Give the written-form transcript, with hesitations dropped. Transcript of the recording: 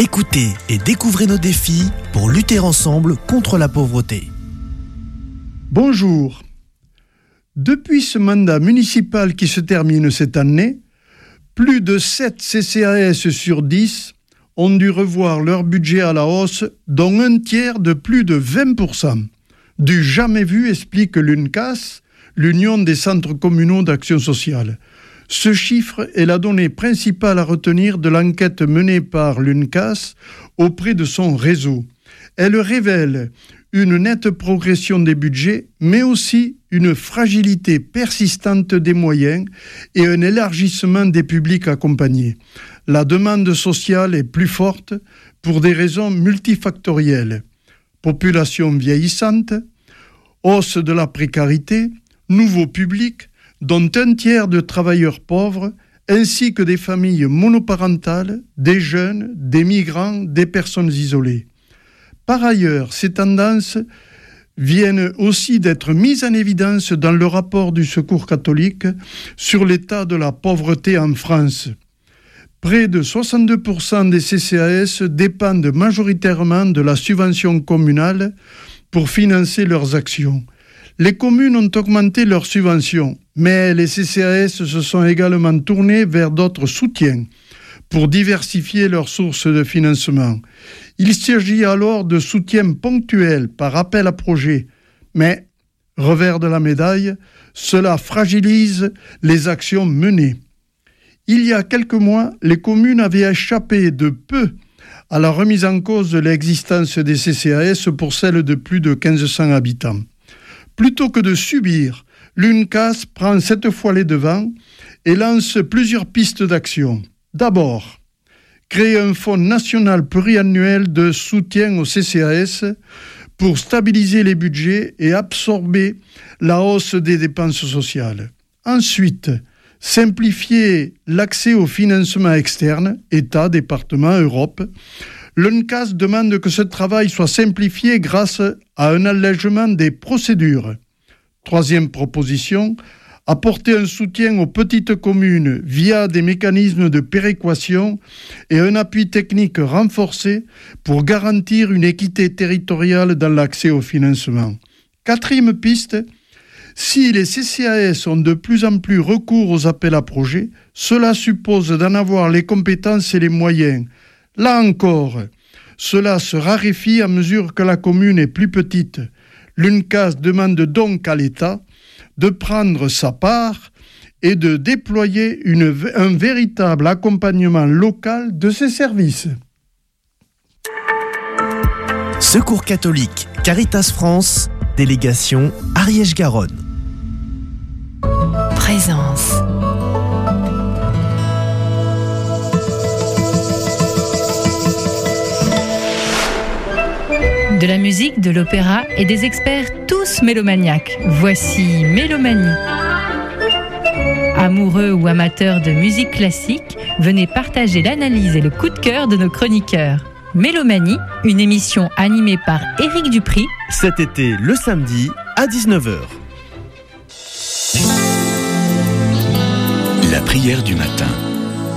Écoutez et découvrez nos défis pour lutter ensemble contre la pauvreté. Bonjour. Depuis ce mandat municipal qui se termine cette année, plus de 7 CCAS sur 10 ont dû revoir leur budget à la hausse, dont un tiers de plus de 20%. Du jamais vu, explique l'UNCAS, l'Union des centres communaux d'action sociale. Ce chiffre est la donnée principale à retenir de l'enquête menée par l'UNCAS auprès de son réseau. Elle révèle une nette progression des budgets, mais aussi une fragilité persistante des moyens et un élargissement des publics accompagnés. La demande sociale est plus forte pour des raisons multifactorielles. Population vieillissante, hausse de la précarité, nouveaux publics, dont un tiers de travailleurs pauvres, ainsi que des familles monoparentales, des jeunes, des migrants, des personnes isolées. Par ailleurs, ces tendances viennent aussi d'être mises en évidence dans le rapport du Secours catholique sur l'état de la pauvreté en France. Près de 62% des CCAS dépendent majoritairement de la subvention communale pour financer leurs actions. Les communes ont augmenté leurs subventions, mais les CCAS se sont également tournés vers d'autres soutiens pour diversifier leurs sources de financement. Il s'agit alors de soutiens ponctuels par appel à projet, mais, revers de la médaille, cela fragilise les actions menées. Il y a quelques mois, les communes avaient échappé de peu à la remise en cause de l'existence des CCAS pour celles de plus de 1500 habitants. Plutôt que de subir, l'UNCAS prend cette fois les devants et lance plusieurs pistes d'action. D'abord, créer un fonds national pluriannuel de soutien aux CCAS pour stabiliser les budgets et absorber la hausse des dépenses sociales. Ensuite, simplifier l'accès au financement externe, État, département, Europe. L'UNCAS demande que ce travail soit simplifié grâce à un allègement des procédures. Troisième proposition, apporter un soutien aux petites communes via des mécanismes de péréquation et un appui technique renforcé pour garantir une équité territoriale dans l'accès au financement. Quatrième piste, si les CCAS ont de plus en plus recours aux appels à projets, cela suppose d'en avoir les compétences et les moyens. Là encore, cela se raréfie à mesure que la commune est plus petite. L'UNCAS demande donc à l'État de prendre sa part et de déployer un véritable accompagnement local de ces services. Secours catholique, Caritas France, délégation Ariège-Garonne. Présence. De la musique, de l'opéra et des experts tous mélomaniaques. Voici Mélomanie. Amoureux ou amateurs de musique classique, venez partager l'analyse et le coup de cœur de nos chroniqueurs. Mélomanie, une émission animée par Éric Dupry. Cet été, le samedi, à 19h. La prière du matin.